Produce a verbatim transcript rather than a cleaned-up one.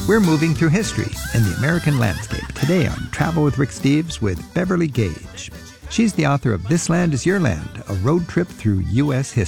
We're moving through history and the American landscape today on Travel with Rick Steves with Beverly Gage. She's the author of This Land Is Your Land, a road trip through U S history.